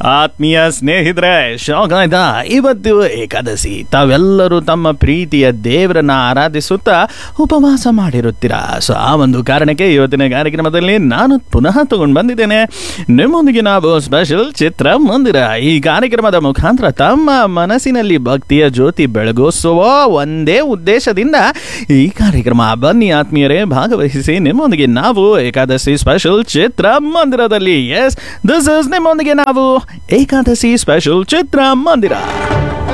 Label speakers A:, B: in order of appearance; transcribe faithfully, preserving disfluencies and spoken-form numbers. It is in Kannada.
A: ಆತ್ಮೀಯ ಸ್ನೇಹಿತರೆ, ಶೋಗಾಯ್ತಾ? ಇವತ್ತು ಏಕಾದಶಿ. ತಾವೆಲ್ಲರೂ ತಮ್ಮ ಪ್ರೀತಿಯ ದೇವರನ್ನ ಆರಾಧಿಸುತ್ತಾ ಉಪವಾಸ ಮಾಡಿರುತ್ತೀರಾ. ಸೊ ಆ ಒಂದು ಕಾರಣಕ್ಕೆ ಇವತ್ತಿನ ಕಾರ್ಯಕ್ರಮದಲ್ಲಿ ನಾನು ಪುನಃ ತಗೊಂಡು ಬಂದಿದ್ದೇನೆ ನಿಮ್ಮೊಂದಿಗೆ ನಾವು ಸ್ಪೆಷಲ್ ಚಿತ್ರ ಮಂದಿರ. ಈ ಕಾರ್ಯಕ್ರಮದ ಮುಖಾಂತರ ತಮ್ಮ ಮನಸ್ಸಿನಲ್ಲಿ ಭಕ್ತಿಯ ಜ್ಯೋತಿ ಬೆಳಗಿಸುವ ಒಂದೇ ಉದ್ದೇಶದಿಂದ ಈ ಕಾರ್ಯಕ್ರಮ. ಬನ್ನಿ ಆತ್ಮೀಯರೇ, ಭಾಗವಹಿಸಿ. ನಿಮ್ಮೊಂದಿಗೆ ನಾವು ಏಕಾದಶಿ ಸ್ಪೆಷಲ್ ಚಿತ್ರ ಮಂದಿರದಲ್ಲಿ. ಎಸ್, ದಿಸ್ ಇಸ್ ನಿಮ್ಮೊಂದಿಗೆ ನಾವು ಏಕಾದಶಿ ಸ್ಪೆಷಲ್ ಚಿತ್ರ ಮಂದಿರ.